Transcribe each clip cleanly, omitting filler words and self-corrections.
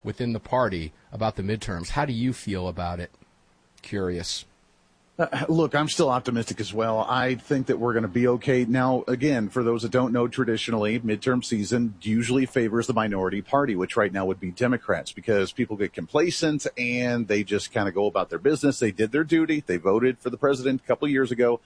within the party about the midterms. How do you feel about it? Curious. Look, I'm still optimistic as well. I think that we're going to be okay. Now, again, for those that don't know, traditionally, midterm season usually favors the minority party, which right now would be Democrats, because people get complacent and they just kind of go about their business. They did their duty. They voted for the president a couple of years ago,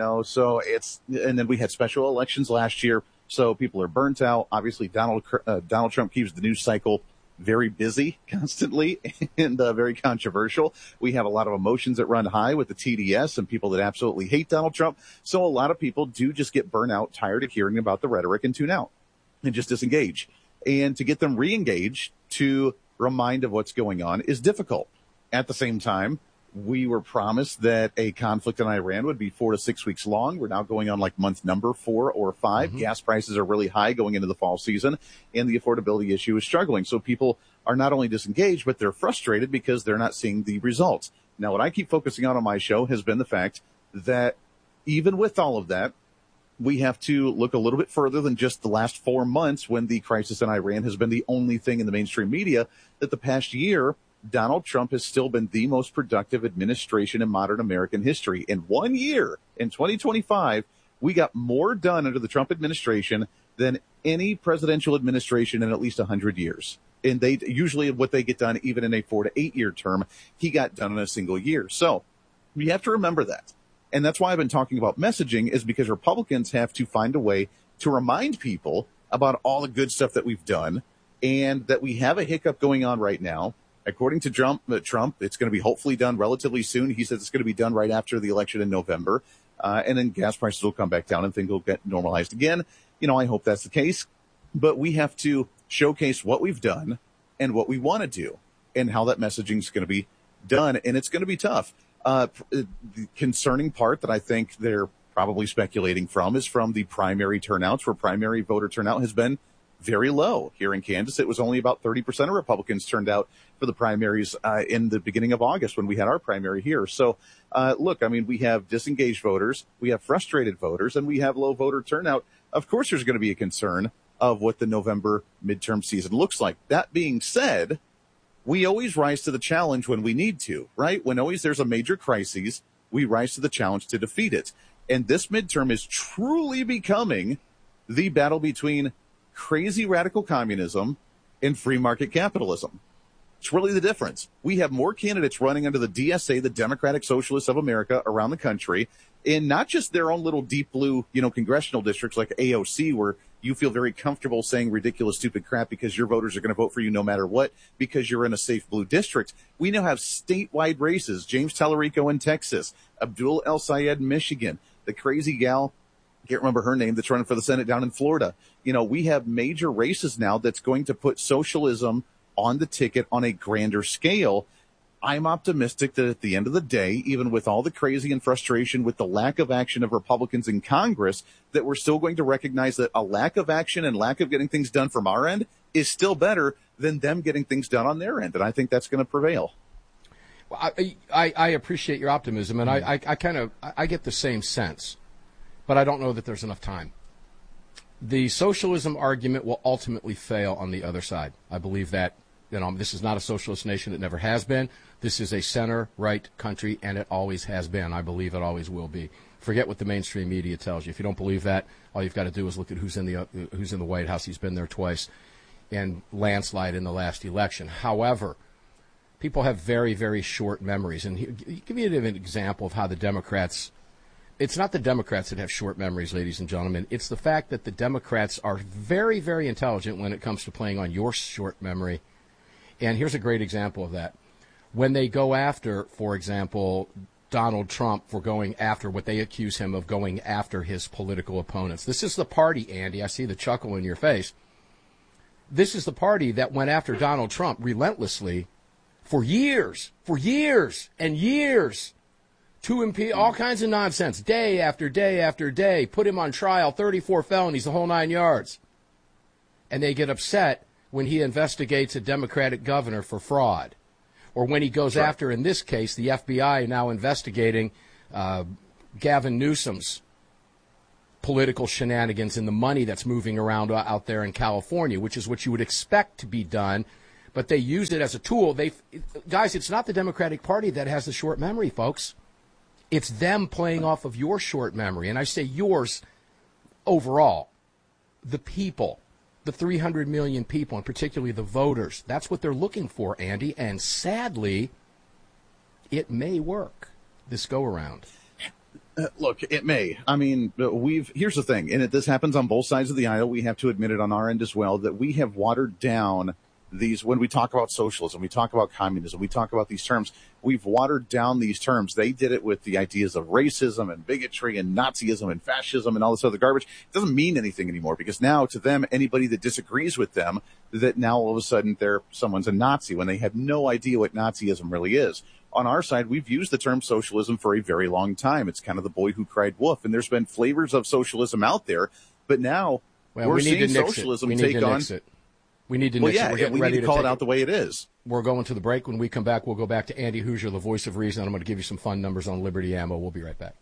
so and then we had special elections last year. So people are burnt out. Obviously, Donald Trump keeps the news cycle very busy constantly and very controversial. We have a lot of emotions that run high with the TDS and people that absolutely hate Donald Trump. So a lot of people do just get burnt out, tired of hearing about the rhetoric, and tune out and just disengage. And to get them re-engaged, to remind of what's going on, is difficult. At the same time, we were promised that a conflict in Iran would be 4 to 6 weeks long. We're now going on like month number 4 or 5. Mm-hmm. Gas prices are really high going into the fall season, and the affordability issue is struggling. So people are not only disengaged, but they're frustrated because they're not seeing the results. Now, what I keep focusing on my show has been the fact that even with all of that, we have to look a little bit further than just the last 4 months, when the crisis in Iran has been the only thing in the mainstream media. That the past year, Donald Trump has still been the most productive administration in modern American history. In 1 year, in 2025, we got more done under the Trump administration than any presidential administration in at least 100 years. And they usually, what they get done, even in a 4 to 8 year term, he got done in a single year. So we have to remember that. And that's why I've been talking about messaging, is because Republicans have to find a way to remind people about all the good stuff that we've done, and that we have a hiccup going on right now. According to Trump, it's going to be hopefully done relatively soon. He says it's going to be done right after the election in November. And then gas prices will come back down and things will get normalized again. I hope that's the case. But we have to showcase what we've done and what we want to do and how that messaging is going to be done. And it's going to be tough. The concerning part that I think they're probably speculating from is from the primary turnouts, where primary voter turnout has been very low. Here in Kansas, it was only about 30% of Republicans turned out for the primaries in the beginning of August when we had our primary here. So, look, we have disengaged voters, we have frustrated voters, and we have low voter turnout. Of course, there's going to be a concern of what the November midterm season looks like. That being said, we always rise to the challenge when we need to, right? When always there's a major crisis, we rise to the challenge to defeat it. And this midterm is truly becoming the battle between crazy radical communism and free market capitalism. It's really the difference. We have more candidates running under the DSA, the Democratic Socialists of America, around the country, in not just their own little deep blue, congressional districts like AOC, where you feel very comfortable saying ridiculous, stupid crap because your voters are going to vote for you no matter what, because you're in a safe blue district. We now have statewide races. James Tallarico in Texas, Abdul El Sayed in Michigan, the crazy gal, can't remember her name, that's running for the Senate down in Florida. We have major races now that's going to put socialism on the ticket on a grander scale. I'm optimistic that at the end of the day, even with all the crazy and frustration with the lack of action of Republicans in Congress, that we're still going to recognize that a lack of action and lack of getting things done from our end is still better than them getting things done on their end. And I think that's going to prevail. Well, I appreciate your optimism, and I get the same sense, but I don't know that there's enough time. The socialism argument will ultimately fail on the other side. I believe that. This is not a socialist nation. It never has been. This is a center-right country, and it always has been. I believe it always will be. Forget what the mainstream media tells you. If you don't believe that, all you've got to do is look at who's in the White House. He's been there twice, and landslide in the last election. However, people have very, very short memories. And give me an example of how the Democrats. It's not the Democrats that have short memories, ladies and gentlemen. It's the fact that the Democrats are very, very intelligent when it comes to playing on your short memory. And here's a great example of that. When they go after, for example, Donald Trump for going after what they accuse him of going after his political opponents. This is the party, Andy. I see the chuckle in your face. This is the party that went after Donald Trump relentlessly for years and years to impeach all kinds of nonsense, day after day after day, put him on trial, 34 felonies, the whole 9 yards. And they get upset when he investigates a Democratic governor for fraud, or when he goes after, in this case, the FBI now investigating Gavin Newsom's political shenanigans and the money that's moving around out there in California, which is what you would expect to be done but they used it as a tool. Guys, it's not the Democratic Party that has the short memory, folks. It's them playing off of your short memory. And I say yours overall. The people, the 300 million people, and particularly the voters. That's what they're looking for, Andy. And sadly, it may work this go-around. Look, it may. I mean, here's the thing, and this happens on both sides of the aisle. We have to admit it on our end as well, that we have watered down these, when we talk about socialism, we talk about communism, we talk about these terms, we've watered down these terms. They did it with the ideas of racism and bigotry and Nazism and fascism and all this other garbage. It doesn't mean anything anymore, because now to them, anybody that disagrees with them, that now all of a sudden someone's a Nazi when they have no idea what Nazism really is. On our side, we've used the term socialism for a very long time. It's kind of the boy who cried wolf, and there's been flavors of socialism out there, but now we're seeing socialism take on. We need to nix it. We're getting ready to call it out the way it is. We're going to the break. When we come back, we'll go back to Andy Hoosier, the voice of reason, and I'm going to give you some fun numbers on Liberty Ammo. We'll be right back.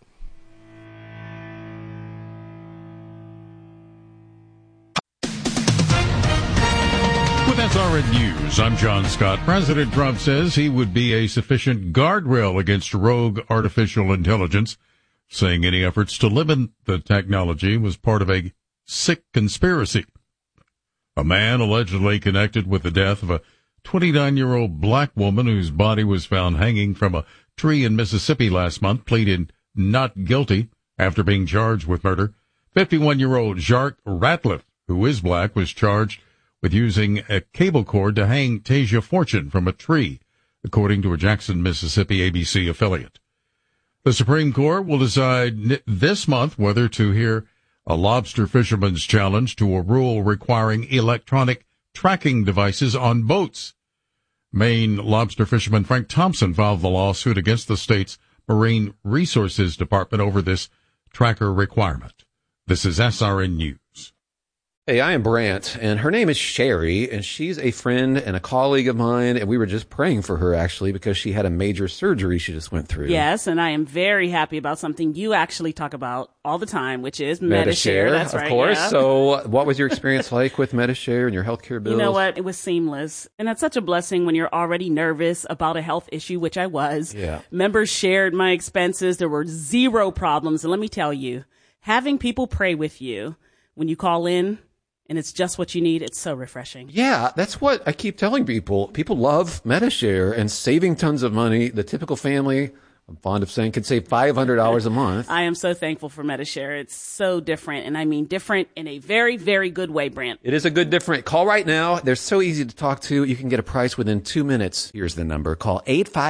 With SRN News, I'm John Scott. President Trump says he would be a sufficient guardrail against rogue artificial intelligence, saying any efforts to limit the technology was part of a sick conspiracy. A man allegedly connected with the death of a 29-year-old black woman whose body was found hanging from a tree in Mississippi last month pleaded not guilty after being charged with murder. 51-year-old Jacques Ratliff, who is black, was charged with using a cable cord to hang Tasia Fortune from a tree, according to a Jackson, Mississippi ABC affiliate. The Supreme Court will decide this month whether to hear a lobster fisherman's challenge to a rule requiring electronic tracking devices on boats. Maine lobster fisherman Frank Thompson filed the lawsuit against the state's Marine Resources Department over this tracker requirement. This is SRN News. Hey, I am Brant, and her name is Sherry, and she's a friend and a colleague of mine, and we were just praying for her, actually, because she had a major surgery she just went through. Yes, and I am very happy about something you actually talk about all the time, which is Medi-Share. That's right, of course. Yeah. So what was your experience like with Medi-Share and your healthcare bills? You know what? It was seamless. And that's such a blessing when you're already nervous about a health issue, which I was. Yeah. Members shared my expenses. There were zero problems. And let me tell you, having people pray with you when you call in, and it's just what you need, it's so refreshing. Yeah, that's what I keep telling people. People love Medi-Share and saving tons of money. The typical family, I'm fond of saying, could save $500 a month. I am so thankful for Medi-Share. It's so different, and I mean different in a very, very good way, Brant. It is a good different. Call right now. They're so easy to talk to. You can get a price within 2 minutes. Here's the number. Call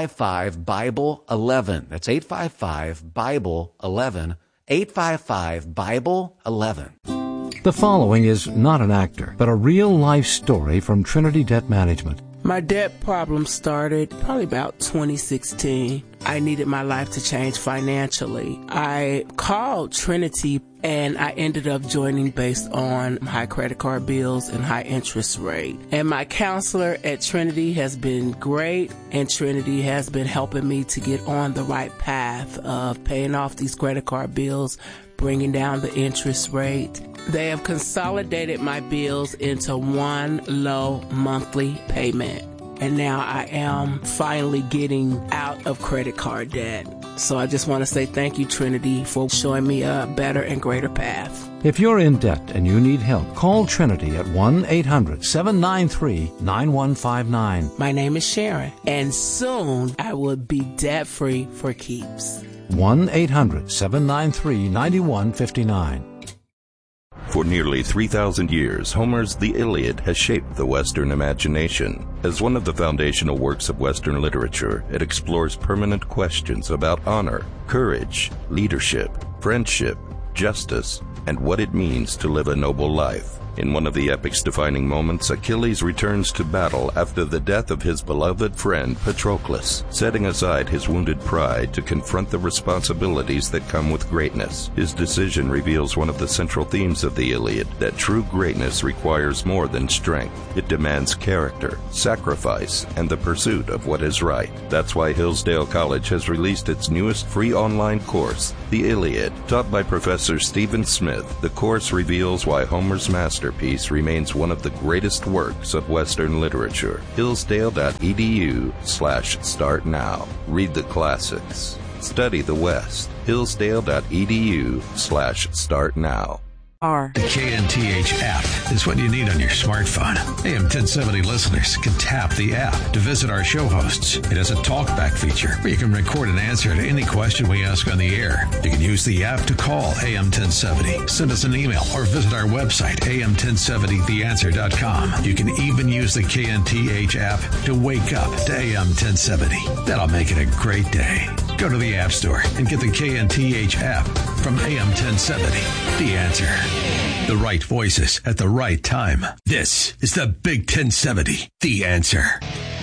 855-BIBLE-11. That's 855-BIBLE-11. 855-BIBLE-11. The following is not an actor, but a real-life story from Trinity Debt Management. My debt problem started probably about 2016. I needed my life to change financially. I called Trinity and I ended up joining based on high credit card bills and high interest rate. And my counselor at Trinity has been great, and Trinity has been helping me to get on the right path of paying off these credit card bills, bringing down the interest rate. They have consolidated my bills into one low monthly payment. And now I am finally getting out of credit card debt. So I just want to say thank you, Trinity, for showing me a better and greater path. If you're in debt and you need help, call Trinity at 1-800-793-9159. My name is Sharon, and soon I will be debt-free for keeps. 1-800-793-9159. For nearly 3,000 years, Homer's The Iliad has shaped the Western imagination. As one of the foundational works of Western literature, it explores permanent questions about honor, courage, leadership, friendship, justice, and what it means to live a noble life. In one of the epic's defining moments, Achilles returns to battle after the death of his beloved friend Patroclus, setting aside his wounded pride to confront the responsibilities that come with greatness. His decision reveals one of the central themes of the Iliad, that true greatness requires more than strength. It demands character, sacrifice, and the pursuit of what is right. That's why Hillsdale College has released its newest free online course, The Iliad, taught by Professor Stephen Smith, the course reveals why Homer's masterpiece remains one of the greatest works of Western literature. Hillsdale.edu/start now. Read the classics. Study the West. Hillsdale.edu/start now. The KNTH app is what you need on your smartphone. AM 1070 listeners can tap the app to visit our show hosts. It has a talkback feature where you can record an answer to any question we ask on the air. You can use the app to call AM 1070, send us an email, or visit our website, am1070theanswer.com. You can even use the KNTH app to wake up to AM 1070. That'll make it a great day. Go to the App Store and get the KNTH app from AM 1070. The Answer. The right voices at the right time. This is the Big 1070. The Answer.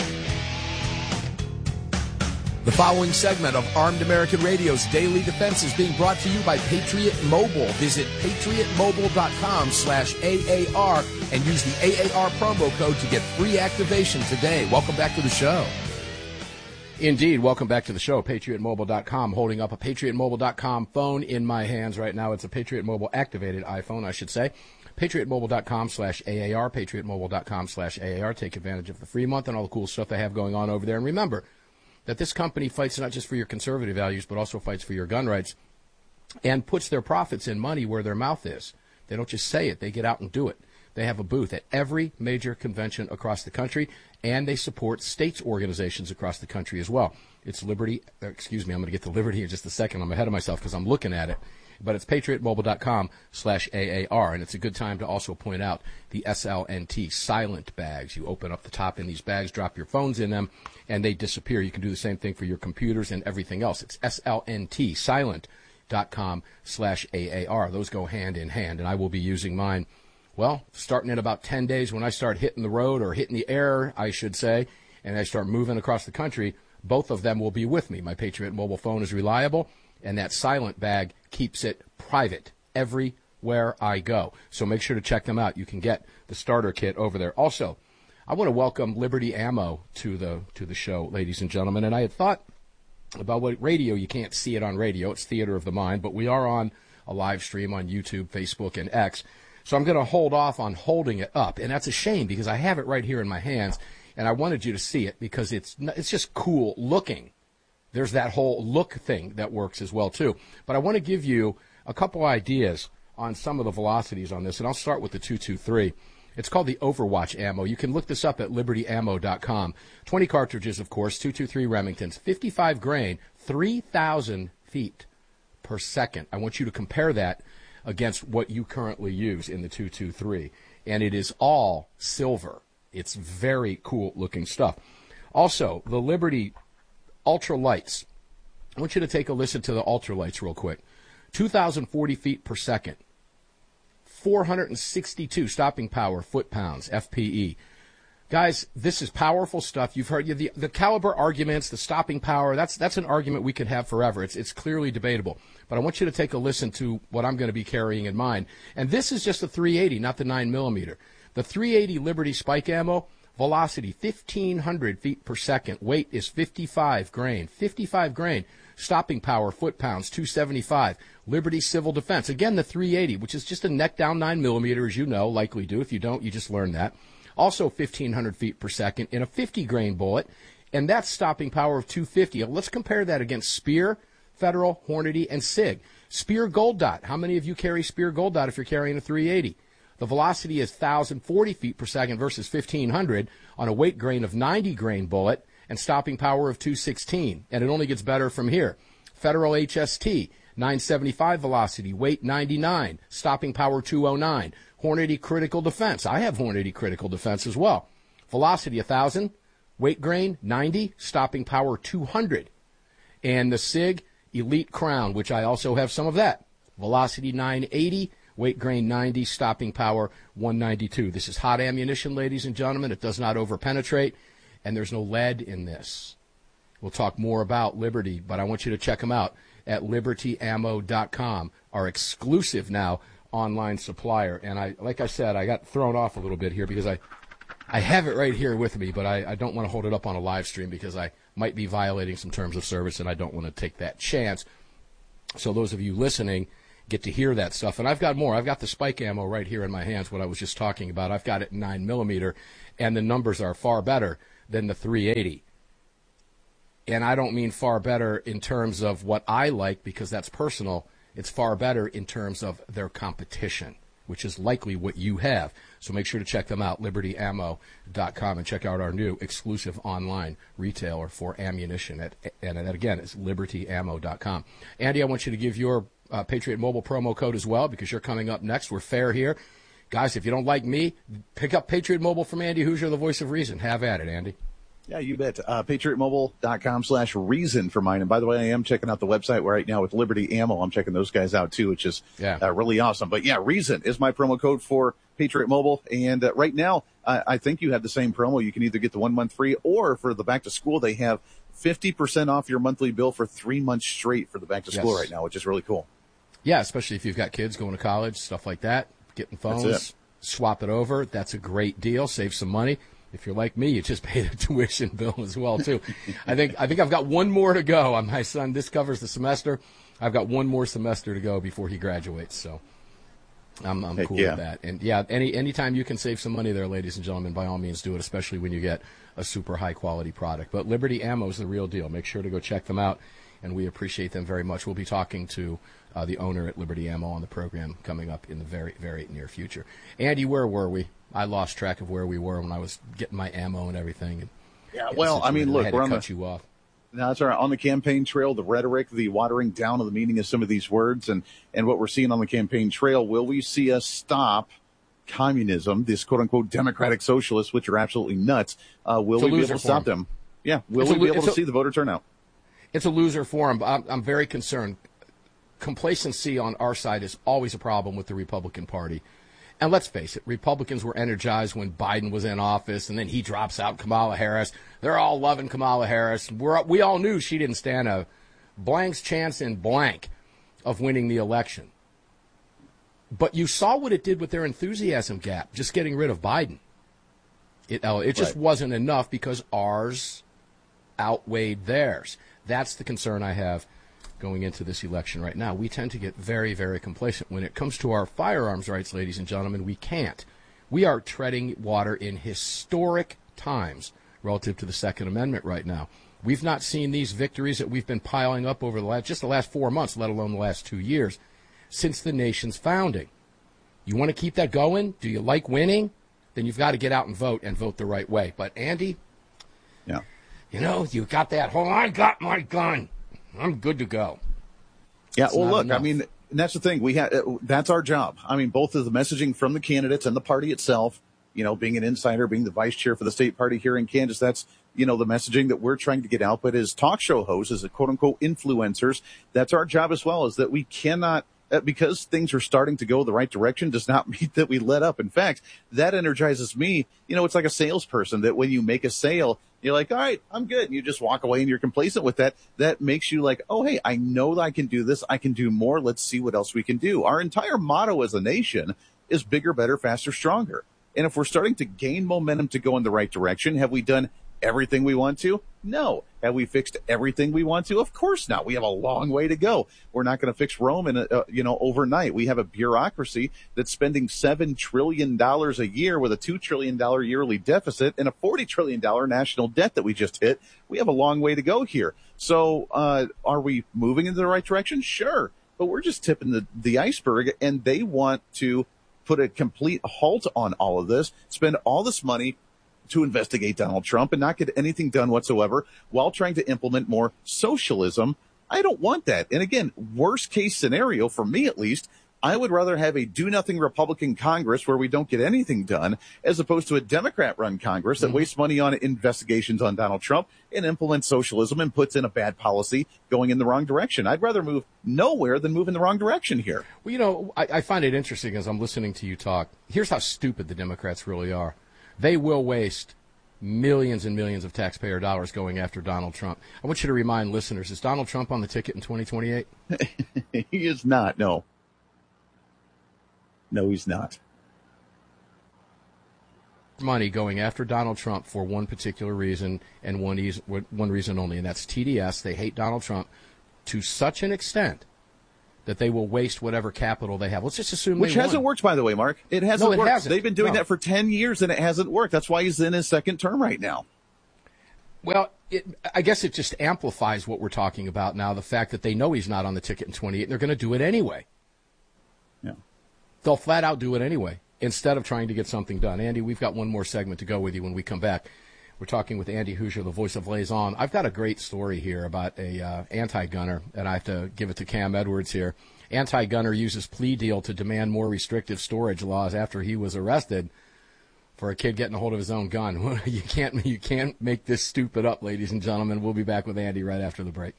The following segment of Armed American Radio's Daily Defense is being brought to you by Patriot Mobile. Visit patriotmobile.com/AAR and use the AAR promo code to get free activation today. Welcome back to the show. Indeed, welcome back to the show. PatriotMobile.com, holding up a PatriotMobile.com phone in my hands right now. It's a Patriot Mobile activated iPhone, I should say. PatriotMobile.com/AAR, PatriotMobile.com/AAR. Take advantage of the free month and all the cool stuff they have going on over there. And remember that this company fights not just for your conservative values, but also fights for your gun rights and puts their profits and money where their mouth is. They don't just say it, they get out and do it. They have a booth at every major convention across the country, and they support states organizations across the country as well. It's Liberty, I'm going to get to Liberty in just a second. I'm ahead of myself because I'm looking at it. But it's patriotmobile.com/AAR, and it's a good time to also point out the SLNT silent bags. You open up the top in these bags, drop your phones in them, and they disappear. You can do the same thing for your computers and everything else. It's SLNT silent.com/AAR. Those go hand in hand, and I will be using mine. Well, starting in about 10 days when I start hitting the road, or hitting the air, I should say, and I start moving across the country, both of them will be with me. My Patriot Mobile phone is reliable, and that silent bag keeps it private everywhere I go. So make sure to check them out. You can get the starter kit over there. Also, I want to welcome Liberty Ammo to the show, ladies and gentlemen. And I had thought about what radio, you can't see it on radio. It's theater of the mind, but we are on a live stream on YouTube, Facebook, and X. So I'm going to hold off on holding it up, and that's a shame because I have it right here in my hands, and I wanted you to see it because it's just cool looking. There's that whole look thing that works as well, too. But I want to give you a couple ideas on some of the velocities on this, and I'll start with the 223. It's called the Overwatch ammo. You can look this up at libertyammo.com. 20 cartridges, of course, 223 Remingtons, 55 grain, 3,000 feet per second. I want you to compare that against what you currently use in the 223. And it is all silver. It's very cool looking stuff. Also, the Liberty Ultralights. I want you to take a listen to the Ultralights real quick. 2,040 feet per second. 462 stopping power foot-pounds, FPE. Guys, this is powerful stuff. You've heard the caliber arguments, the stopping power. That's an argument we could have forever. It's clearly debatable. But I want you to take a listen to what I'm going to be carrying in mind. And this is just the 380, not the 9mm. The 380 Liberty Spike ammo, velocity 1,500 feet per second. Weight is 55 grain. 55 grain. Stopping power, foot-pounds, 275. Liberty Civil Defense. Again, the 380, which is just a neck-down 9mm, as you know, likely do. If you don't, you just learned that. Also 1,500 feet per second in a 50-grain bullet, and that's stopping power of 250. Let's compare that against Speer, Federal, Hornady, and SIG. Speer Gold Dot. How many of you carry Speer Gold Dot if you're carrying a 380? The velocity is 1,040 feet per second versus 1,500 on a weight grain of 90-grain bullet and stopping power of 216. And it only gets better from here. Federal HST, 975 velocity, weight 99, stopping power 209. Hornady Critical Defense. I have Hornady Critical Defense as well. Velocity 1,000, weight grain 90, stopping power 200. And the SIG Elite Crown, which I also have some of that. Velocity 980, weight grain 90, stopping power 192. This is hot ammunition, ladies and gentlemen. It does not overpenetrate, and there's no lead in this. We'll talk more about Liberty, but I want you to check them out at libertyammo.com, our exclusive now online supplier. And like I said, I got thrown off a little bit here because I have it right here with me, but I don't want to hold it up on a live stream because I might be violating some terms of service, and I don't want to take that chance. So those of you listening get to hear that stuff. And I've got more. I've got the spike ammo right here in my hands, what I was just talking about. I've got it in 9mm, and the numbers are far better than the 380. And I don't mean far better in terms of what I like, because that's personal. It's far better in terms of their competition, which is likely what you have. So make sure to check them out, libertyammo.com, and check out our new exclusive online retailer for ammunition. And that, again, is libertyammo.com. Andy, I want you to give your Patriot Mobile promo code as well, because you're coming up next. We're fair here. Guys, if you don't like me, pick up Patriot Mobile from Andy Hoosier, the voice of reason. Have at it, Andy. Yeah, you bet. PatriotMobile.com/reason for mine. And by the way, I am checking out the website right now with Liberty Ammo. I'm checking those guys out too, which is really awesome. But yeah, reason is my promo code for Patriot Mobile. And right now, I think you have the same promo. You can either get the 1 month free, or for the back to school, they have 50% off your monthly bill for 3 months straight for the back to school right now, which is really cool. Yeah, especially if you've got kids going to college, stuff like that, getting phones, swap it over. That's a great deal. Save some money. If you're like me, you just pay the tuition bill as well, too. I think I've got one more to go. My son, this covers the semester. I've got one more semester to go before he graduates, so I'm cool with that. And, yeah, anytime you can save some money there, ladies and gentlemen, by all means do it, especially when you get a super high-quality product. But Liberty Ammo is the real deal. Make sure to go check them out, and we appreciate them very much. We'll be talking to the owner at Liberty Ammo on the program coming up in the very, very near future. Andy, where were we? I lost track of where we were when I was getting my ammo and everything. And well, I mean, look, we're on you off. No, that's all right. On the campaign trail, the rhetoric, the watering down of the meaning of some of these words, and what we're seeing on the campaign trail, will we see us stop communism, this quote-unquote democratic socialists, which are absolutely nuts? Will we be able to stop them? Yeah. Will we be able to see the voter turnout? It's a loser forum. I'm very concerned. Complacency on our side is always a problem with the Republican Party. And let's face it, Republicans were energized when Biden was in office, and then he drops out Kamala Harris. They're all loving Kamala Harris. We all knew she didn't stand a blank's chance in blank of winning the election. But you saw what it did with their enthusiasm gap, just getting rid of Biden. It just wasn't enough because ours outweighed theirs. That's the concern I have going into this election right now. We tend to get very, very complacent. When it comes to our firearms rights, ladies and gentlemen, we can't. We are treading water in historic times relative to the Second Amendment right now. We've not seen these victories that we've been piling up over the last 4 months, let alone the last 2 years, since the nation's founding. You want to keep that going? Do you like winning? Then you've got to get out and vote the right way. But, Andy, you got that whole, I got my gun. I'm good to go. Yeah, well, look, enough. I mean, that's the thing. That's our job. I mean, both of the messaging from the candidates and the party itself, being an insider, being the vice chair for the state party here in Kansas, that's, the messaging that we're trying to get out. But as talk show hosts, as a quote unquote influencers, that's our job as well, is that we cannot, because things are starting to go the right direction, does not mean that we let up. In fact, that energizes me. It's like a salesperson that when you make a sale, you're like, all right, I'm good. And you just walk away and you're complacent with that. That makes you like, oh, hey, I know that I can do this. I can do more. Let's see what else we can do. Our entire motto as a nation is bigger, better, faster, stronger. And if we're starting to gain momentum to go in the right direction, have we done everything we want to? No. Have we fixed everything we want to? Of course not. We have a long way to go. We're not going to fix Rome in overnight. We have a bureaucracy that's spending $7 trillion a year with a $2 trillion yearly deficit and a $40 trillion national debt that we just hit. We have a long way to go here. So, are we moving in the right direction? Sure. But we're just tipping the iceberg, and they want to put a complete halt on all of this, spend all this money to investigate Donald Trump and not get anything done whatsoever while trying to implement more socialism. I don't want that. And again, worst case scenario, for me at least, I would rather have a do-nothing Republican Congress where we don't get anything done, as opposed to a Democrat-run Congress that wastes money on investigations on Donald Trump and implements socialism and puts in a bad policy going in the wrong direction. I'd rather move nowhere than move in the wrong direction here. Well, I find it interesting as I'm listening to you talk. Here's how stupid the Democrats really are. They will waste millions and millions of taxpayer dollars going after Donald Trump. I want you to remind listeners, is Donald Trump on the ticket in 2028? He is not, no. No, he's not. Money going after Donald Trump for one particular reason and one reason only, and that's TDS. They hate Donald Trump to such an extent that they will waste whatever capital they have. Let's just assume Which they hasn't won. worked, by the way, Mark. It hasn't worked. Hasn't. They've been doing No. that for 10 years, and it hasn't worked. That's why he's in his second term right now. Well, I guess it just amplifies what we're talking about now, the fact that they know he's not on the ticket in 28, and they're going to do it anyway. Yeah. They'll flat out do it anyway, instead of trying to get something done. Andy, we've got one more segment to go with you when we come back. We're talking with Andy Hoosier, the voice of Liaison. I've got a great story here about a anti-gunner, and I have to give it to Cam Edwards here. Anti-gunner uses plea deal to demand more restrictive storage laws after he was arrested for a kid getting a hold of his own gun. You can't make this stupid up, ladies and gentlemen. We'll be back with Andy right after the break.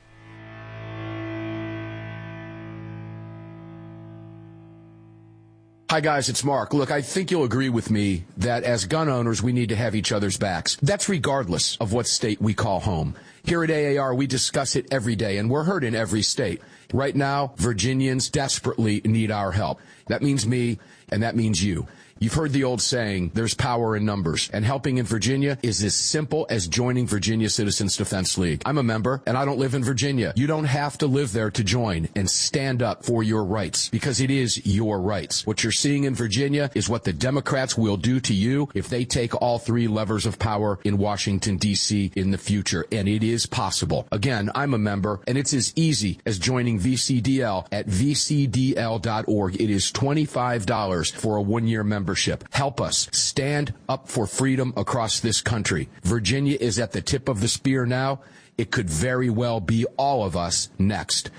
Hi, guys, it's Mark. Look, I think you'll agree with me that as gun owners, we need to have each other's backs. That's regardless of what state we call home. Here at AAR, we discuss it every day, and we're heard in every state. Right now, Virginians desperately need our help. That means me, and that means you. You've heard the old saying, there's power in numbers, and helping in Virginia is as simple as joining Virginia Citizens Defense League. I'm a member, and I don't live in Virginia. You don't have to live there to join and stand up for your rights, because it is your rights. What you're seeing in Virginia is what the Democrats will do to you if they take all three levers of power in Washington, D.C. in the future, and it is possible. Again, I'm a member, and it's as easy as joining VCDL at vcdl.org. It is $25 for a one-year membership. Help us stand up for freedom across this country. Virginia is at the tip of the spear now. It could very well be all of us next.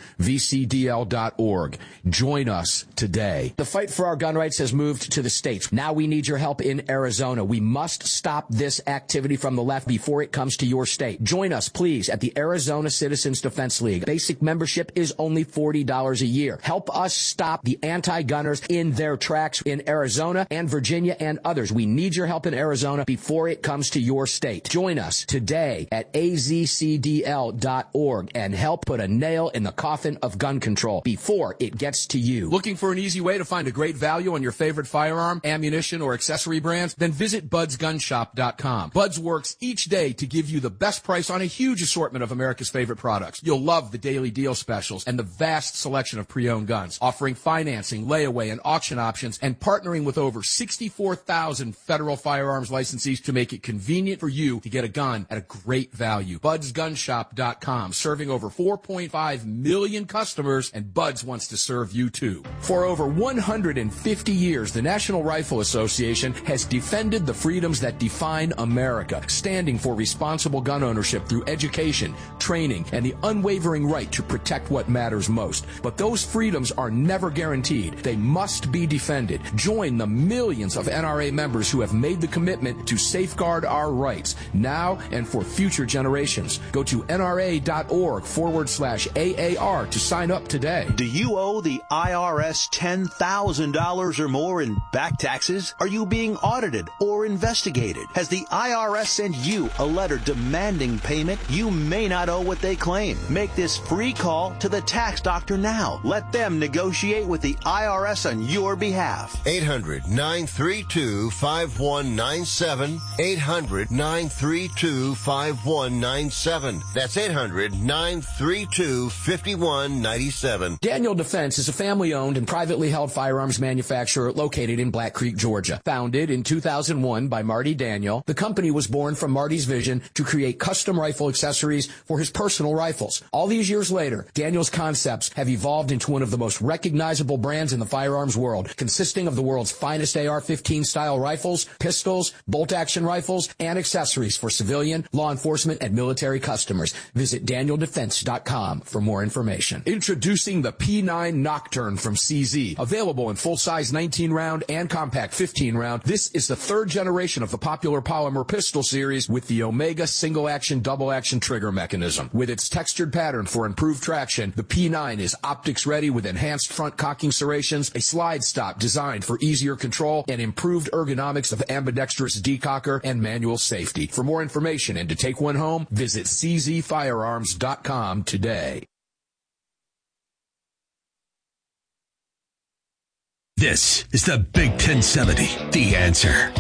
VCDL.org. Join us today. The fight for our gun rights has moved to the states. Now we need your help in Arizona. We must stop this activity from the left before it comes to your state. Join us, please, at the Arizona Citizens Defense League. Basic membership is only $40 a year. Help us stop the anti-gunners in their tracks in Arizona and Virginia and others. We need your help in Arizona before it comes to your state. Join us today at AZCDL.org and help put a nail in the coffin of gun control before it gets to you. Looking for an easy way to find a great value on your favorite firearm, ammunition, or accessory brands? Then visit budsgunshop.com. Buds works each day to give you the best price on a huge assortment of America's favorite products. You'll love the daily deal specials and the vast selection of pre-owned guns, offering financing, layaway, and auction options, and partnering with over 64,000 federal firearms licensees to make it convenient for you to get a gun at a great value. Budsgunshop.com, serving over 4.5 million customers, and Buds wants to serve you too. For over 150 years, the National Rifle Association has defended the freedoms that define America, standing for responsible gun ownership through education, training, and the unwavering right to protect what matters most. But those freedoms are never guaranteed. They must be defended. Join the millions of NRA members who have made the commitment to safeguard our rights now and for future generations. Go to NRA.org/AAR to sign up today. Do you owe the IRS $10,000 or more in back taxes? Are you being audited or investigated? Has the IRS sent you a letter demanding payment? You may not owe what they claim. Make this free call to the tax doctor now. Let them negotiate with the IRS on your behalf. 800-932-5197. 800-932-5197. That's 800-932-5197. Daniel Defense is a family-owned and privately held firearms manufacturer located in Black Creek, Georgia. Founded in 2001 by Marty Daniel, the company was born from Marty's vision to create custom rifle accessories for his personal rifles. All these years later, Daniel's concepts have evolved into one of the most recognizable brands in the firearms world, consisting of the world's finest AR-15 style rifles, pistols, bolt-action rifles, and accessories for civilian, law enforcement, and military customers. Visit DanielDefense.com for more information. Introducing the P9 Nocturne from CZ. Available in full-size 19-round and compact 15-round, this is the third generation of the popular polymer pistol series with the Omega single-action, double-action trigger mechanism. With its textured pattern for improved traction, the P9 is optics-ready with enhanced front cocking serrations, a slide stop designed for easier control, and improved ergonomics of ambidextrous decocker and manual safety. For more information and to take one home, visit czfirearms.com today. This is the Big 1070, The Answer.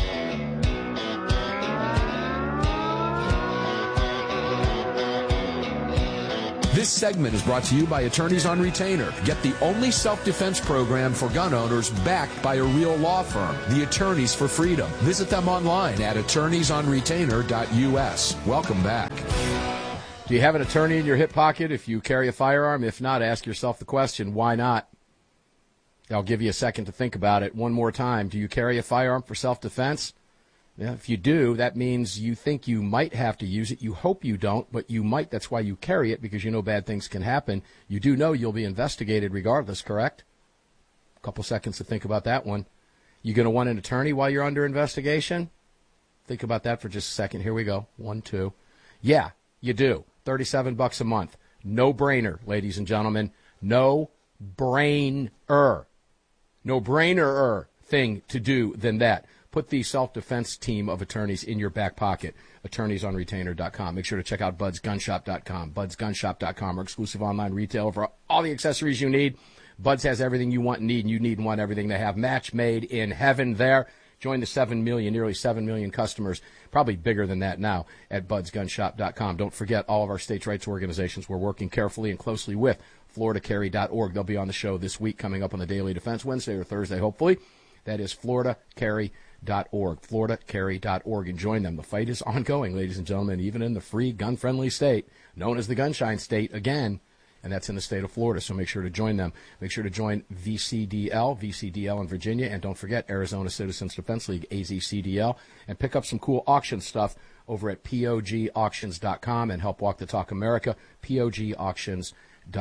This segment is brought to you by Attorneys on Retainer. Get the only self-defense program for gun owners backed by a real law firm, the Attorneys for Freedom. Visit them online at attorneysonretainer.us. Welcome back. Do you have an attorney in your hip pocket if you carry a firearm? If not, ask yourself the question, why not? I'll give you a second to think about it one more time. Do you carry a firearm for self-defense? Yeah, if you do, that means you think you might have to use it. You hope you don't, but you might. That's why you carry it, because you know bad things can happen. You do know you'll be investigated regardless, correct? A couple seconds to think about that one. You going to want an attorney while you're under investigation? Think about that for just a second. Here we go. 1, 2. Yeah, you do. $37 a month. No brainer, ladies and gentlemen. No brainer. No brainer thing to do than that. Put the self-defense team of attorneys in your back pocket. AttorneysOnRetainer.com. Make sure to check out BudsGunShop.com. BudsGunShop.com, our exclusive online retailer for all the accessories you need. Buds has everything you want and need, and you need and want everything they have. Match made in heaven there. Join the 7 million, nearly 7 million customers, probably bigger than that now, at BudsGunShop.com. Don't forget all of our states' rights organizations. We're working carefully and closely with FloridaCarry.org. They'll be on the show this week, coming up on the Daily Defense, Wednesday or Thursday, hopefully. That is FloridaCarry.org. FloridaCarry.org, and join them. The fight is ongoing, ladies and gentlemen, even in the free, gun-friendly state, known as the Gunshine State again, and that's in the state of Florida, so make sure to join them. Make sure to join VCDL in Virginia, and don't forget Arizona Citizens Defense League, AZCDL, and pick up some cool auction stuff over at POGauctions.com and help walk the talk America, POGauctions.com.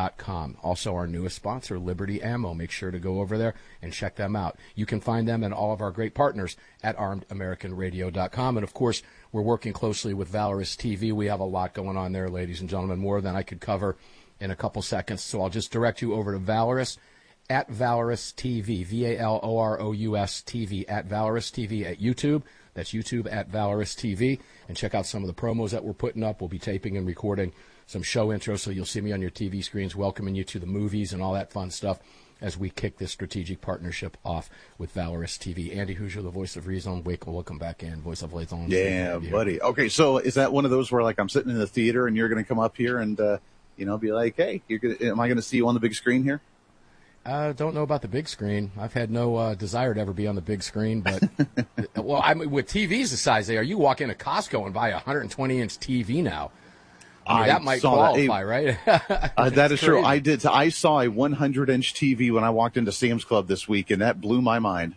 Also, our newest sponsor, Liberty Ammo. Make sure to go over there and check them out. You can find them and all of our great partners at ArmedAmericanRadio.com. And, of course, we're working closely with Valorous TV. We have a lot going on there, ladies and gentlemen, more than I could cover in a couple seconds. So I'll just direct you over to Valorous, at Valorous TV, Valorous TV, at Valorous TV at YouTube. That's YouTube at Valorous TV. And check out some of the promos that we're putting up. We'll be taping and recording some show intros, so you'll see me on your TV screens welcoming you to the movies and all that fun stuff as we kick this strategic partnership off with Valorous TV. Andy Hoosier, the voice of reason. Wake, welcome back in. Voice of Liaison. Yeah, buddy. Okay, so is that one of those where, like, I'm sitting in the theater and you're going to come up here and, be like, hey, am I going to see you on the big screen here? Don't know about the big screen. I've had no desire to ever be on the big screen, but well, I mean, with TVs the size they are, you walk into Costco and buy a 120-inch TV now. I mean, that might qualify, right? That is true. I did. I saw a 100-inch TV when I walked into Sam's Club this week, and that blew my mind.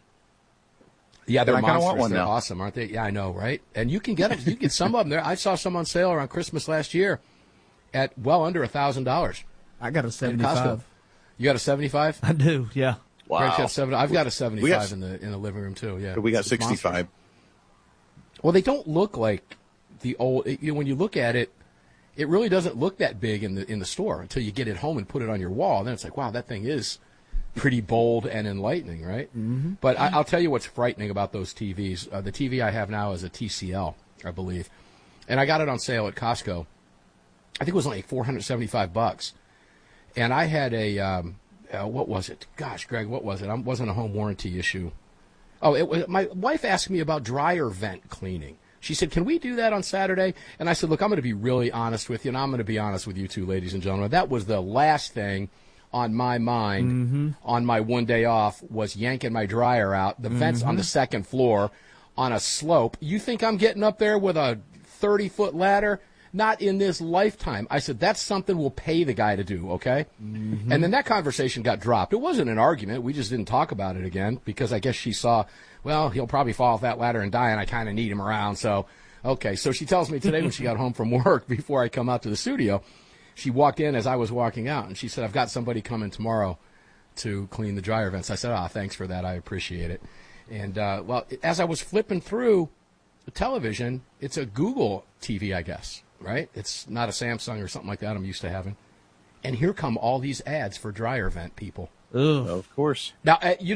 Yeah, they're monsters. Want one they're now. Awesome, aren't they? Yeah, I know, right? And you can get them. You get some of them there. I saw some on sale around Christmas last year at well under $1,000. I got a 75. You got a 75? I do. Yeah. Wow. I've got a 75 in the living room too. Yeah. We got 65. Monsters. Well, they don't look like the old. When you look at it, it really doesn't look that big in the store until you get it home and put it on your wall. Then it's like, wow, that thing is pretty bold and enlightening, right? Mm-hmm. But I'll tell you what's frightening about those TVs. The TV I have now is a TCL, I believe, and I got it on sale at Costco. I think it was only $475, and I had a what was it? Gosh, Greg, what was it? It wasn't a home warranty issue. Oh, it was. My wife asked me about dryer vent cleaning. She said, can we do that on Saturday? And I said, look, I'm going to be really honest with you, and I'm going to be honest with you too, ladies and gentlemen. That was the last thing on my mind on my one day off was yanking my dryer out. The vent's on the second floor on a slope. You think I'm getting up there with a 30-foot ladder? Not in this lifetime. I said, that's something we'll pay the guy to do, okay? And then that conversation got dropped. It wasn't an argument. We just didn't talk about it again because I guess she saw, well, he'll probably fall off that ladder and die, and I kind of need him around. So, okay. So she tells me today when she got home from work, before I come out to the studio, she walked in as I was walking out, and she said, I've got somebody coming tomorrow to clean the dryer vents. I said, thanks for that. I appreciate it. And, well, as I was flipping through the television, it's a Google TV, I guess. Right? It's not a Samsung or something like that I'm used to having. And here come all these ads for dryer vent people. Ugh. Of course. Now,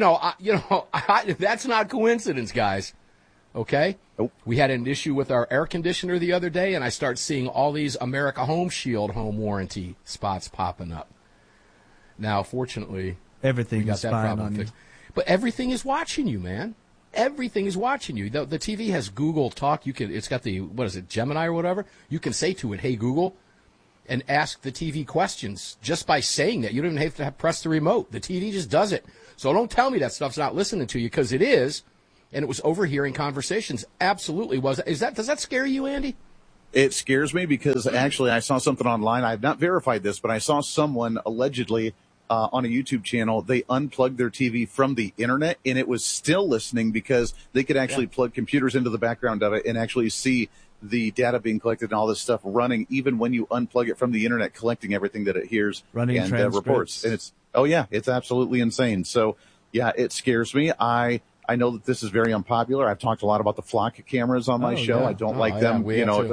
that's not coincidence, guys. Okay? Nope. We had an issue with our air conditioner the other day, and I start seeing all these America Home Shield home warranty spots popping up. Now, fortunately, everything we got is that spying problem on fixed. you. But everything is watching you, man. Everything is watching you. The TV has Google Talk. It's got the, Gemini or whatever. You can say to it, hey, Google, and ask the TV questions just by saying that. You don't even have to press the remote. The TV just does it. So don't tell me that stuff's not listening to you, because it is, and it was overhearing conversations. Absolutely was. Does that scare you, Andy? It scares me because actually I saw something online. I have not verified this, but I saw someone allegedly on a YouTube channel, they unplugged their TV from the internet, and it was still listening because they could actually plug computers into the background of it and actually see the data being collected and all this stuff running, even when you unplug it from the internet, collecting everything that it hears running and reports. And it's absolutely insane. So yeah, it scares me. I know that this is very unpopular. I've talked a lot about the flock cameras on my show. Yeah. I don't like them.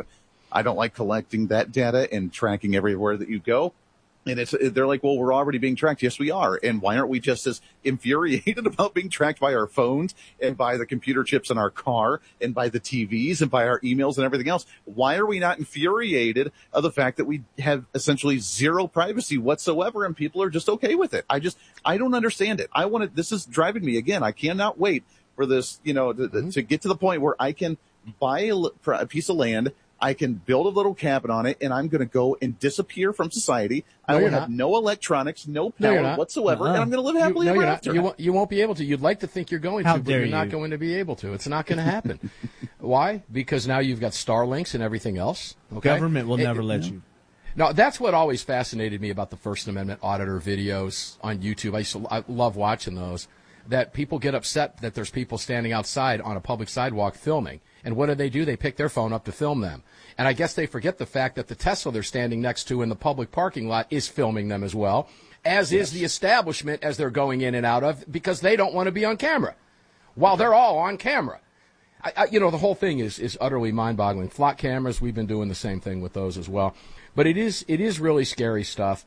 I don't like collecting that data and tracking everywhere that you go. And they're like, well, we're already being tracked. Yes, we are. And why aren't we just as infuriated about being tracked by our phones and by the computer chips in our car and by the TVs and by our emails and everything else? Why are we not infuriated of the fact that we have essentially zero privacy whatsoever and people are just okay with it? I don't understand it. This is driving me again. I cannot wait for this, to get to the point where I can buy a piece of land. I can build a little cabin on it, and I'm going to go and disappear from society. I will have no electronics, no power whatsoever, and I'm going to live happily ever after. You won't be able to. You'd like to think you're going to, but you're not going to be able to. It's not going to happen. Why? Because now you've got Starlinks and everything else. Okay? Government will never let you. No, that's what always fascinated me about the First Amendment auditor videos on YouTube. I love watching those. That people get upset that there's people standing outside on a public sidewalk filming. And what do? They pick their phone up to film them. And I guess they forget the fact that the Tesla they're standing next to in the public parking lot is filming them as well, as is the establishment as they're going in and out of, because they don't want to be on camera while they're all on camera. The whole thing is utterly mind-boggling. Flock cameras, we've been doing the same thing with those as well. But it is really scary stuff.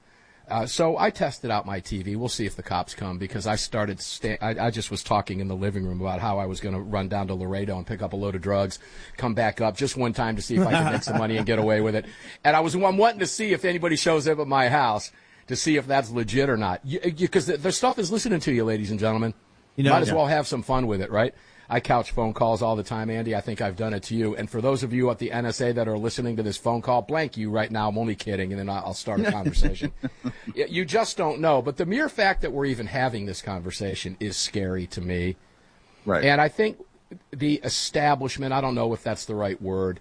So I tested out my TV. We'll see if the cops come, because I started. I just was talking in the living room about how I was going to run down to Laredo and pick up a load of drugs, come back up just one time to see if I could make some money and get away with it. And I'm wanting to see if anybody shows up at my house to see if that's legit or not. Because the stuff is listening to you, ladies and gentlemen. Might as well have some fun with it, right? I couch phone calls all the time, Andy. I think I've done it to you. And for those of you at the NSA that are listening to this phone call, blank you right now. I'm only kidding, and then I'll start a conversation. You just don't know. But the mere fact that we're even having this conversation is scary to me. Right. And I think the establishment, I don't know if that's the right word,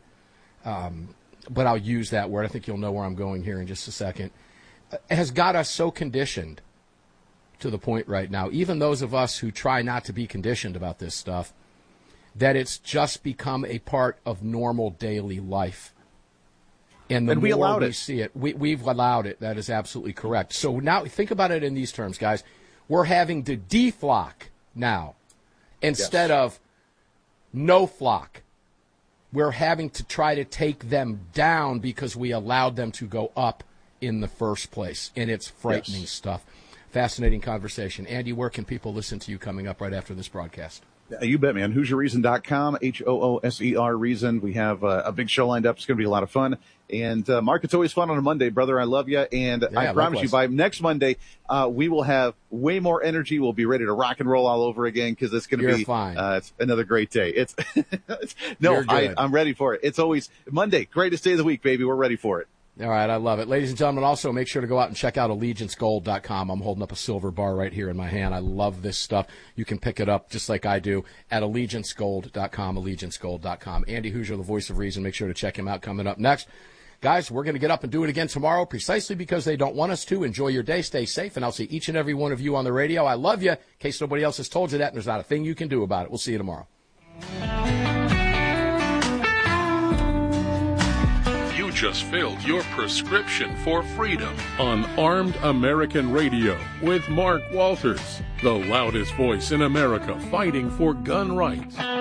but I'll use that word. I think you'll know where I'm going here in just a second, has got us so conditioned to the point right now, even those of us who try not to be conditioned about this stuff, that it's just become a part of normal daily life. And the more we see it, we've allowed it. That is absolutely correct. So now think about it in these terms, guys. We're having to deflock now instead of no flock. We're having to try to take them down because we allowed them to go up in the first place. And it's frightening stuff. Fascinating conversation. Andy, where can people listen to you coming up right after this broadcast? You bet, man. HoosierReason.com, HOOSER Reason. We have a big show lined up. It's going to be a lot of fun. And, Mark, it's always fun on a Monday, brother. I love you. And I promise you, by next Monday, we will have way more energy. We'll be ready to rock and roll all over again, because it's going to be fine. It's another great day. I'm ready for it. It's always Monday, greatest day of the week, baby. We're ready for it. All right, I love it. Ladies and gentlemen, also make sure to go out and check out AllegianceGold.com. I'm holding up a silver bar right here in my hand. I love this stuff. You can pick it up just like I do at AllegianceGold.com, AllegianceGold.com. Andy Hoosier, the voice of reason. Make sure to check him out coming up next. Guys, we're going to get up and do it again tomorrow precisely because they don't want us to. Enjoy your day. Stay safe, and I'll see each and every one of you on the radio. I love you. In case nobody else has told you that, and there's not a thing you can do about it. We'll see you tomorrow. Just filled your prescription for freedom on Armed American Radio with Mark Walters, the loudest voice in America fighting for gun rights.